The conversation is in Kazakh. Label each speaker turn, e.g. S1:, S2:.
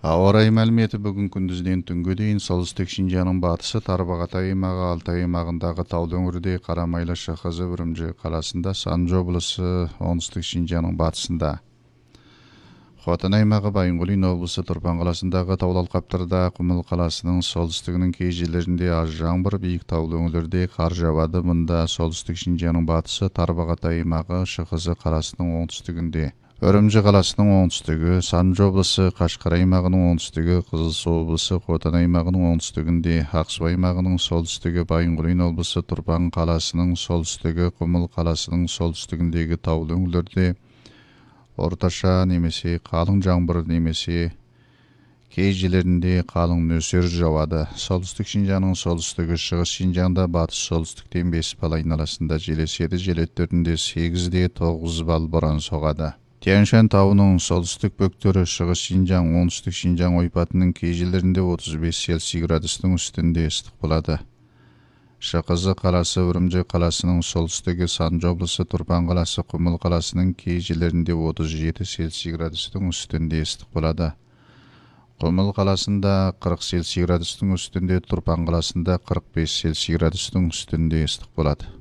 S1: Ауа райы мәліметі бүгін күндізден түнге дейін солтүстік Шинжаңның батысы, Тарбағатай аймағы, Алтай аймағындағы таулы өңірде, Қарамайлы, ШХЗ, Үрімжі қаласында, Санжы облысы, оңтүстік Шинжаңның батысында. Хотан аймағы, Байынғолин облысы, Тұрпан қаласындағы таулы алқаптарда, Құмыл қаласының солтүстігінің кей жерлерінде аз жаңбыр, биік таулы өңірлерде қар жауады. Мұнда солтүстік Шинжаңның батысы, Тарбағатай аймағы, ШХЗ қаласының оңтүстігінде, Үрімжі қаласының оңтүстігі, Санжы облысы, Қашқар аймағының оңтүстігі, Қызылсу облысы, Хотан аймағының оңтүстігінде, Ақсу аймағының солтүстігі, Байынғолин облысы, Тұрпан қаласының солтүстігі, Құмыл қаласының солтүстігіндегі таулы өңірлерде орташа немесе қалың жаңбыр немесе кей жерлерінде қалың нөсер жауады. Солтүстік Шинжаңның солтүстігі, шығыс Шинжаңда батыс солтүстіктен 5 бал айналасында жел еседі, жел екпіні 8-де 9 бал боран соғады. Тянь-Шань тауының солтүстік бөктері, шығыс Шинжаң, оңтүстік Шинжаң ойпатының кей жерлерінде 35 Цельсий градустың үстінде ыстық болады. ШХЗ қаласы, Үрімжі қаласының солтүстігі, Санжы облысы, Тұрпан қаласы, Құмыл қаласының кей жерлерінде 37 Цельсий градустың үстінде ыстық болады. Құмыл қаласында 40 Цельсий градустың үстінде, Тұрпан қаласында 45 Цельсий градустың үстінде ыстық болады.